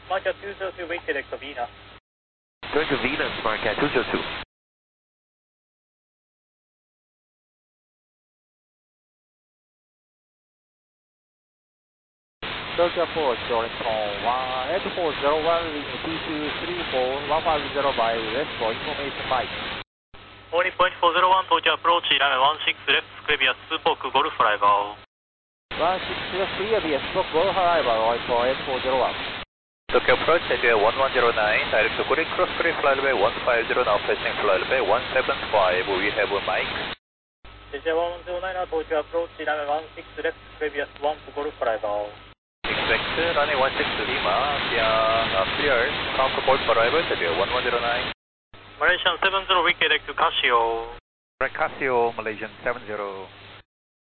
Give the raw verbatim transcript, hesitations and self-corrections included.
Market two zero two, wait direct to Venus. Going to Venus, Market two zero two. Tokyo four, Jordan one eight four zero one, reading two two three four one five zero by west for information Mike. Morning point four zero one, Tokyo approach, runway one six left, Previous Spoke Golf arrival. one six left, previous Spoke Golf arrival, for eight four zero one. Tokyo approach, headway one one zero nine, direct to Korea, cross Korea, fly level one five zero, now passing fly level one seven five, we have a Mike. Headway one one zero nine, Tokyo approach, runway one six left, Previous one Golf arrival. Expect runway one six Lima, yeah, uh, clear, cross Golf arrival, headway one one zero nine. Malaysian seven zero, we direct to Casio. Right, Casio, Malaysian seven zero.